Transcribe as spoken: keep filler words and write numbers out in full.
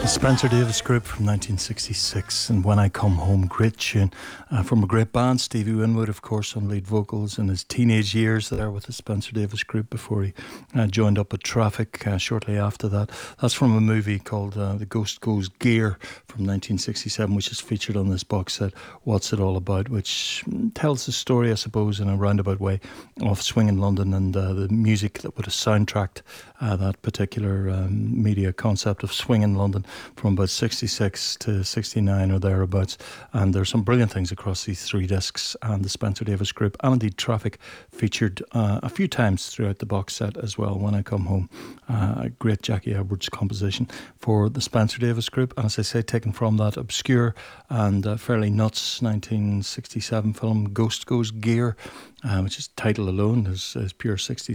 Spencer Davis Group from nineteen sixty-six, and When I Come Home, great tune uh, from a great band. Stevie Winwood, of course, on lead vocals in his teenage years there with the Spencer Davis Group before he uh, joined up with Traffic uh, shortly after that. That's from a movie called uh, The Ghost Goes Gear from nineteen sixty-seven, which is featured on this box set, What's It All About, which tells the story, I suppose, in a roundabout way of swinging London and uh, the music that would have soundtracked uh, that particular um, media concept of swinging London from about sixty-six to sixty-nine or thereabouts. And there's some brilliant things across these three discs, and the Spencer Davis Group and indeed Traffic featured uh, a few times throughout the box set as well. When I Come Home, uh, a great Jackie Edwards composition for the Spencer Davis Group, and as I say, taken from that obscure and uh, fairly nuts nineteen sixty-seven film Ghost Goes Gear, uh, which is title alone is, is pure sixties